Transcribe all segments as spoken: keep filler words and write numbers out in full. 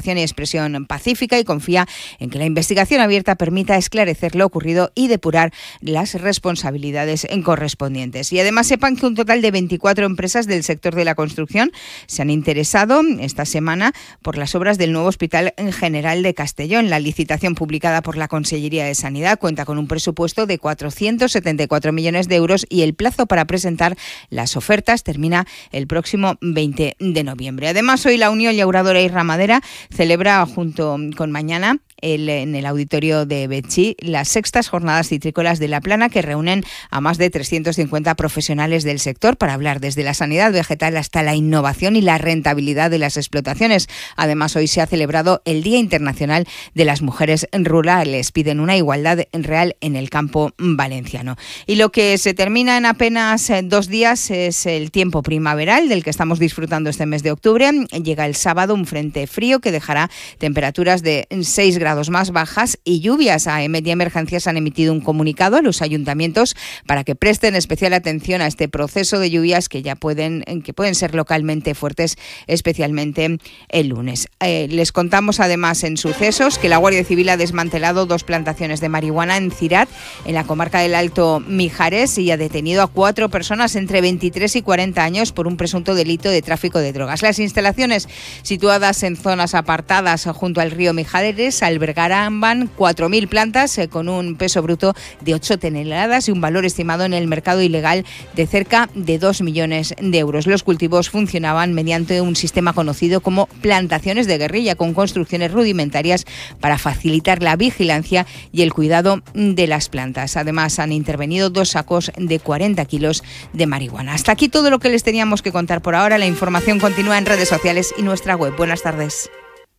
manifestación y expresión pacífica y confía en que la investigación abierta permita esclarecer lo ocurrido y depurar las responsabilidades correspondientes. Y además sepan que un total de veinticuatro empresas del sector de la construcción se han interesado esta semana por las obras del nuevo Hospital General de Castellón. La licitación publicada por la Consellería de Sanidad cuenta con un presupuesto de cuatrocientos setenta y cuatro millones de euros y el plazo para presentar las ofertas termina el próximo veinte de noviembre. Además, hoy la Unión Llauradora y Ramadera celebra junto con mañana El, en el auditorio de Betxí las sextas jornadas citrícolas de La Plana, que reúnen a más de trescientos cincuenta profesionales del sector para hablar desde la sanidad vegetal hasta la innovación y la rentabilidad de las explotaciones. Además, hoy se ha celebrado el Día Internacional de las Mujeres Rurales. Piden una igualdad real en el campo valenciano. Y lo que se termina en apenas dos días es el tiempo primaveral del que estamos disfrutando este mes de octubre. Llega el sábado un frente frío que dejará temperaturas de seis grados más bajas y lluvias. A E M E D y Emergencias han emitido un comunicado a los ayuntamientos para que presten especial atención a este proceso de lluvias que ya pueden, que pueden ser localmente fuertes, especialmente el lunes. Eh, les contamos además en sucesos que la Guardia Civil ha desmantelado dos plantaciones de marihuana en Cirat, en la comarca del Alto Mijares, y ha detenido a cuatro personas entre veintitrés y cuarenta años por un presunto delito de tráfico de drogas. Las instalaciones, situadas en zonas apartadas junto al río Mijares, albergarán cuatro mil plantas eh, con un peso bruto de ocho toneladas y un valor estimado en el mercado ilegal de cerca de dos millones de euros. Los cultivos funcionaban mediante un sistema conocido como plantaciones de guerrilla, con construcciones rudimentarias para facilitar la vigilancia y el cuidado de las plantas. Además, han intervenido dos sacos de cuarenta kilos de marihuana. Hasta aquí todo lo que les teníamos que contar por ahora. La información continúa en redes sociales y nuestra web. Buenas tardes.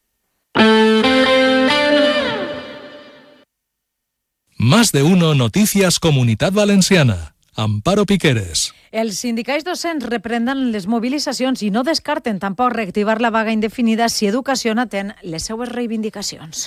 Más de uno Noticias Comunitat Valenciana. Amparo Piqueres. Els sindicats docents reprenen les mobilitzacions i no descarten tampoc reactivar la vaga indefinida si Educació no atén les seues reivindicacions.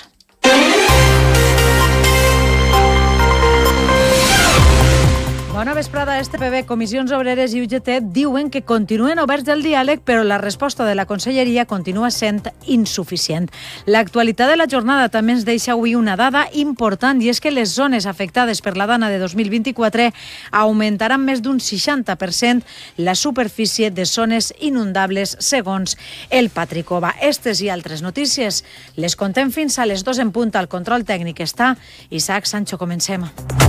Bona vesprada. S T P B, Comissions Obreres i U G T diuen que continuen oberts del diàleg, però la resposta de la Conselleria continua sent insuficient. L'actualitat de la jornada també ens deixa avui una dada important, i és que les zones afectades per la Dana de dos mil vint-i-quatre augmentaran més d'un seixanta per cent la superfície de zones inundables, segons el Patricova. Estes i altres notícies les contem fins a les dos en punt. Al control tècnic està Isaac Sancho. Comencem.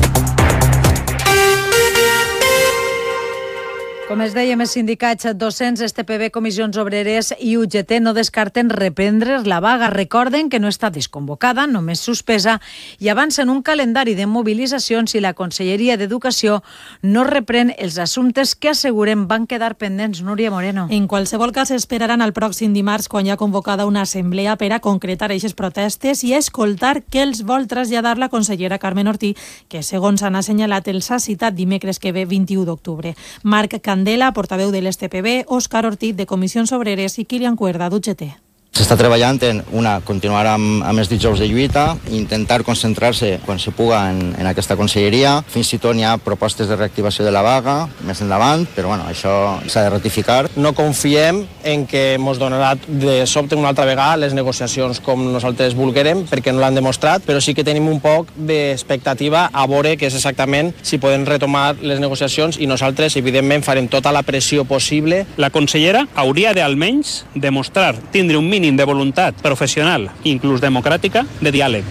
Com es dèiem, els sindicats docents, S T P B, Comissions Obreres i U G T no descarten reprendre la vaga. Recorden que no està desconvocada, només suspesa, i avancen un calendari de mobilitzacions si la Conselleria d'Educació no reprèn els assumptes que asseguren van quedar pendents. Núria Moreno. En qualsevol cas, esperaran el pròxim dimarts, quan hi ha convocada una assemblea per a concretar aquestes protestes i escoltar què els vol traslladar la consellera Carmen Ortí, que segons han assenyalat els ha citat dimecres que ve, vint-i-u d'octubre. Marc Candela, portaveu de l'S T P B, Òscar Ortiz, de Comissions Obreres, i Kilian Cuerda, d'U G T. S'està treballant en, una, continuar amb, amb els dijous de lluita, intentar concentrar-se quan se puga en, en aquesta conselleria. Fins i tot hi ha propostes de reactivació de la vaga més endavant, però bueno, això s'ha de ratificar. No confiem en que ens donarà de sobte una altra vegada les negociacions com nosaltres volguérem, perquè no l'han demostrat, però sí que tenim un poc d'expectativa a veure què és exactament si podem retomar les negociacions, i nosaltres, evidentment, farem tota la pressió possible. La consellera hauria de, almenys, demostrar, tindre un mínim de voluntat professional, inclús democràtica, de diàleg.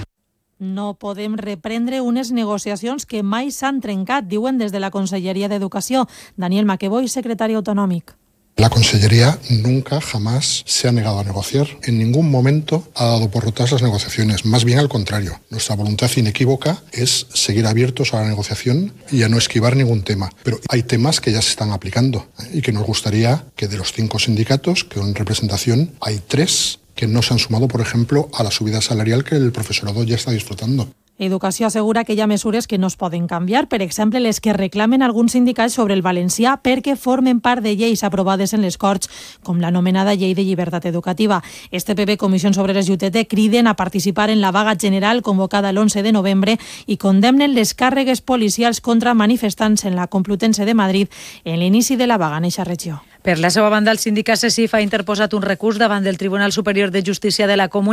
No podem reprendre unes negociacions que mai s'han trencat, diuen des de la Conselleria d'Educació. Daniel Maqueboy, secretari autonòmic. La Consellería nunca, jamás se ha negado a negociar. En ningún momento ha dado por rotas las negociaciones. Más bien al contrario. Nuestra voluntad inequívoca es seguir abiertos a la negociación y a no esquivar ningún tema. Pero hay temas que ya se están aplicando y que nos gustaría que de los cinco sindicatos que en representación hay tres que no se han sumado, por ejemplo, a la subida salarial que el profesorado ya está disfrutando. Educació assegura que hi ha mesures que no es poden canviar, per exemple, les que reclamen alguns sindicats sobre el valencià perquè formen part de lleis aprovades en les Corts, com l'anomenada Llei de Llibertat Educativa. S T P B, Comissions Obreres i U T T criden a participar en la vaga general convocada l'onze de novembre i condemnen les càrregues policials contra manifestants en la Complutense de Madrid en l'inici de la vaga en eixa regió. Per la seva banda, el sindicat C E C I F ha interposat un recurs davant del Tribunal Superior de Justícia de la Comunitat